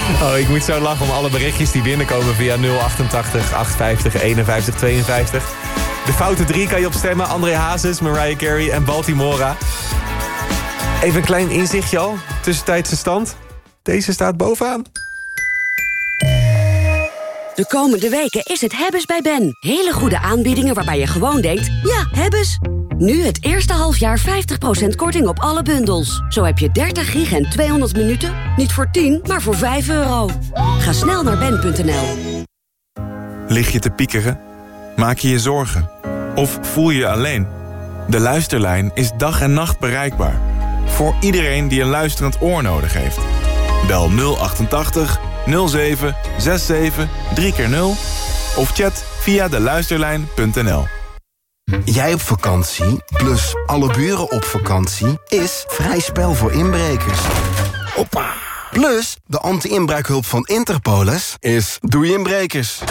Oh, ik moet zo lachen om alle berichtjes die binnenkomen via 088 850 51 52. De foute 3 kan je op stemmen. André Hazes, Mariah Carey en Baltimora. Even een klein inzichtje al. Tussentijdse stand. Deze staat bovenaan. De komende weken is het Hebbes bij Ben. Hele goede aanbiedingen waarbij je gewoon denkt, ja, Hebbes. Nu het eerste halfjaar 50% korting op alle bundels. Zo heb je 30 gig en 200 minuten. Niet voor 10, maar voor €5. Ga snel naar ben.nl. Lig je te piekeren? Maak je je zorgen? Of voel je je alleen? De Luisterlijn is dag en nacht bereikbaar. Voor iedereen die een luisterend oor nodig heeft. Bel 088 07 67 3x0 of chat via deluisterlijn.nl. Jij op vakantie, plus alle buren op vakantie, is vrij spel voor inbrekers. Hoppa! Plus, de anti-inbraakhulp van Interpolis is doei inbrekers.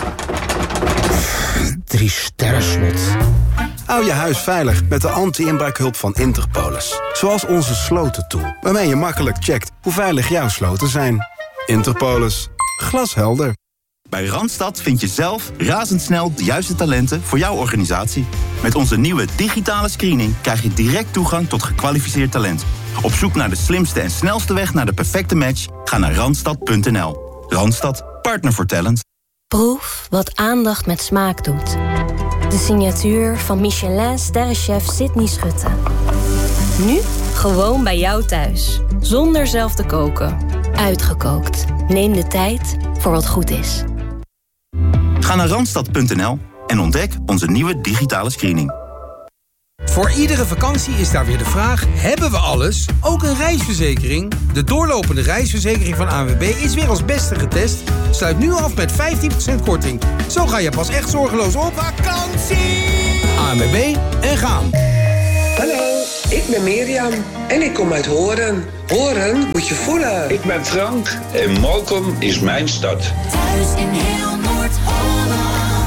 3 sterren slot. Hou je huis veilig met de anti-inbraakhulp van Interpolis. Zoals onze slotentool, waarmee je makkelijk checkt hoe veilig jouw sloten zijn. Interpolis. Glashelder. Bij Randstad vind je zelf razendsnel de juiste talenten voor jouw organisatie. Met onze nieuwe digitale screening krijg je direct toegang tot gekwalificeerd talent. Op zoek naar de slimste en snelste weg naar de perfecte match? Ga naar randstad.nl. Randstad, partner voor talent. Proef wat aandacht met smaak doet. De signatuur van Michelin-sterrenchef Sydney Schutte. Nu gewoon bij jou thuis. Zonder zelf te koken. Uitgekookt. Neem de tijd voor wat goed is. Ga naar randstad.nl en ontdek onze nieuwe digitale screening. Voor iedere vakantie is daar weer de vraag, hebben we alles? Ook een reisverzekering? De doorlopende reisverzekering van ANWB is weer als beste getest. Sluit nu af met 15% korting. Zo ga je pas echt zorgeloos op vakantie. ANWB en gaan. Hallo, ik ben Mirjam en ik kom uit Horen. Horen moet je voelen. Ik ben Frank en Mokum is mijn stad. Thuis in heel Noord-Holland.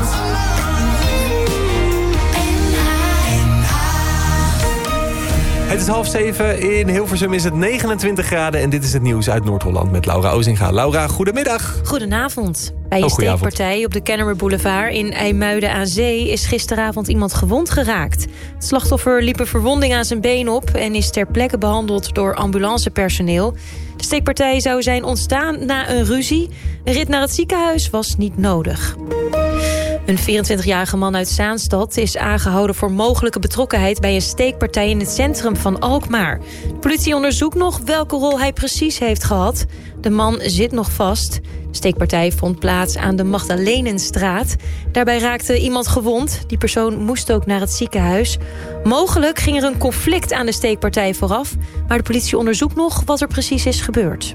Het is 6:30. In Hilversum is het 29 graden. En dit is het nieuws uit Noord-Holland met Laura Ozinga. Laura, goedemiddag. Goedenavond. Bij een steekpartij op de Kennemer Boulevard in IJmuiden aan Zee is gisteravond iemand gewond geraakt. Het slachtoffer liep een verwonding aan zijn been op en is ter plekke behandeld door ambulancepersoneel. De steekpartij zou zijn ontstaan na een ruzie. Een rit naar het ziekenhuis was niet nodig. Een 24-jarige man uit Zaanstad is aangehouden voor mogelijke betrokkenheid bij een steekpartij in het centrum van Alkmaar. De politie onderzoekt nog welke rol hij precies heeft gehad. De man zit nog vast. De steekpartij vond plaats aan de Magdalenenstraat. Daarbij raakte iemand gewond. Die persoon moest ook naar het ziekenhuis. Mogelijk ging er een conflict aan de steekpartij vooraf, maar de politie onderzoekt nog wat er precies is gebeurd.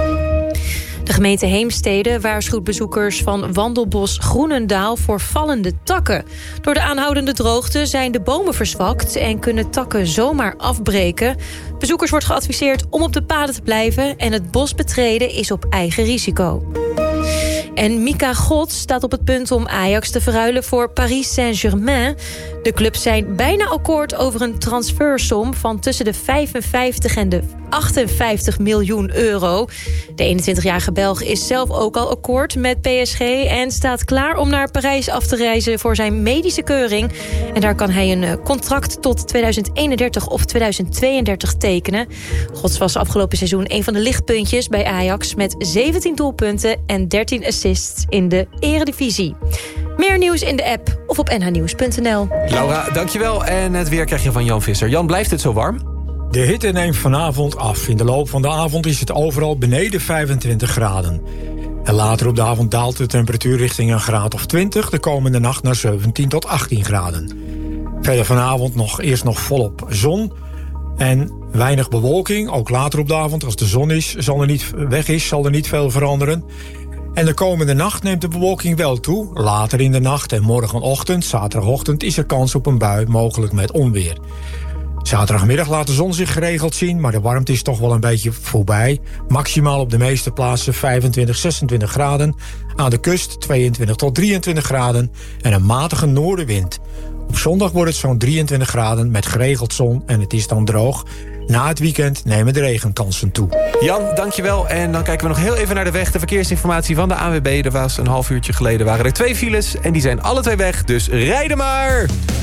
De gemeente Heemstede waarschuwt bezoekers van Wandelbos Groenendaal voor vallende takken. Door de aanhoudende droogte zijn de bomen verzwakt en kunnen takken zomaar afbreken. Bezoekers wordt geadviseerd om op de paden te blijven en het bos betreden is op eigen risico. En Mika God staat op het punt om Ajax te verruilen voor Paris Saint-Germain. De clubs zijn bijna akkoord over een transfersom van tussen de 55 en de 58 miljoen euro. De 21-jarige Belg is zelf ook al akkoord met PSG en staat klaar om naar Parijs af te reizen voor zijn medische keuring. En daar kan hij een contract tot 2031 of 2032 tekenen. Gods was afgelopen seizoen een van de lichtpuntjes bij Ajax met 17 doelpunten en 13 assists in de Eredivisie. Meer nieuws in de app of op nhnieuws.nl. Laura, dankjewel. En het weer krijg je van Jan Visser. Jan, blijft het zo warm? De hitte neemt vanavond af. In de loop van de avond is het overal beneden 25 graden. En later op de avond daalt de temperatuur richting een graad of 20... de komende nacht naar 17 tot 18 graden. Verder vanavond eerst nog volop zon en weinig bewolking. Ook later op de avond, als de zon weg is, zal er niet veel veranderen. En de komende nacht neemt de bewolking wel toe. Later in de nacht en morgenochtend, zaterdagochtend, is er kans op een bui, mogelijk met onweer. Zaterdagmiddag laat de zon zich geregeld zien, maar de warmte is toch wel een beetje voorbij. Maximaal op de meeste plaatsen 25, 26 graden. Aan de kust 22 tot 23 graden en een matige noordenwind. Op zondag wordt het zo'n 23 graden met geregeld zon en het is dan droog. Na het weekend nemen de regenkansen toe. Jan, dankjewel. En dan kijken we nog heel even naar de weg. De verkeersinformatie van de ANWB. Er was een half uurtje geleden waren er 2 files. En die zijn alle 2 weg, dus rijden maar!